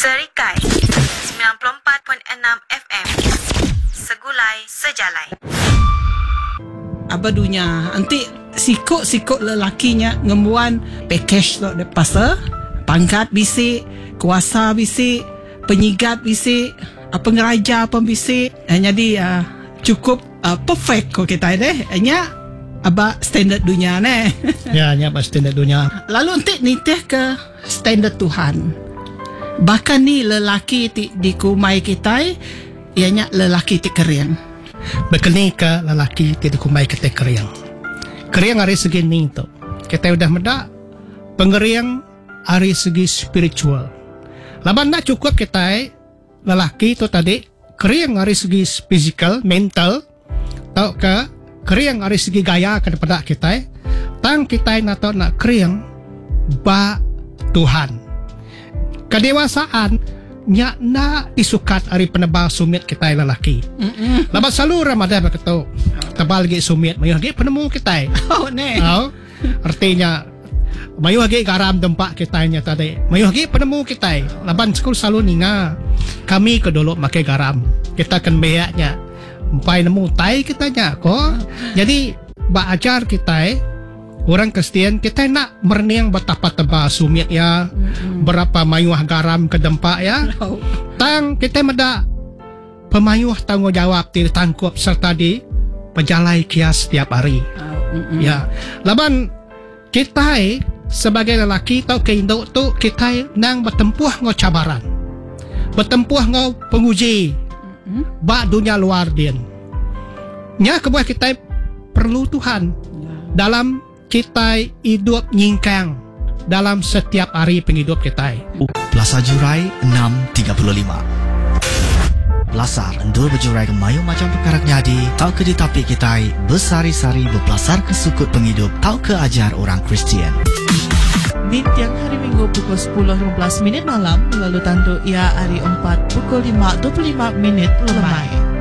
Serikai 94.6 FM. Segulai Sejalai. Apa dunia nanti sikut lelakinya ngemuan package tu de pasal pangkat bisik, kuasa bisik, penyigat bisik, pengeraja pun bisik. Jadi cukup perfect ko kita deh. Hanya aba standard dunia ne. Ya, nya apa standard dunia. Lalu nanti nitih ke standard Tuhan. Bahkan ni lelaki di kumai kita ianya lelaki ti keriang. Bekeni ke lelaki ti dikumai kita keriang. Keriang dari segi ni tu. Kita udah medak pengeriang dari segi spiritual. Laban nak cukup kita lelaki tu tadi keriang dari segi physical, mental, tau ke keriang dari segi gaya kepada kita. Tang kita nak keriang ba Tuhan. Kedewasaan nya na isukat ari penebal sumit kita lelaki. Laban selalu Ramadan begitu. Tebal lagi sumit, mayu lagi penemu kita. Oh ne. Oh, artinya mayu lagi garam tempat kita nya tadi. Mayu lagi penemu kita. Laban sekul selalu ninga. Kami kedolo makai garam. Kita kan behaknya. Empai nemu tai kita nya ko. Jadi ba ajar kita orang Kristian kita nak merniang betapa tebal sumit ya, berapa mayuah garam ke dempak ya. Tang kita meda pemayuah tanggungjawab ditangkup serta di pejalai kias setiap hari. Ya, laban kita sebagai lelaki tau ke induk tu kita nang bertempuh ngau cabaran, bertempuh ngau penguji, bak dunia luar din. Nya kebuah kita perlu Tuhan dalam kita hidup nyingkang dalam setiap hari penghidup kita. Plaza Jurai 635. Belasar endul berjurai ke mayu macam perkara nyadi. Tau ke di tapi kita bersari-sari berbelasar ke sukut penghidup. Tau ke ajar orang Kristian. Di tiang hari Minggu pukul 10.15 malam. Lalu tandu ia hari 4 pukul 5.25 lemai.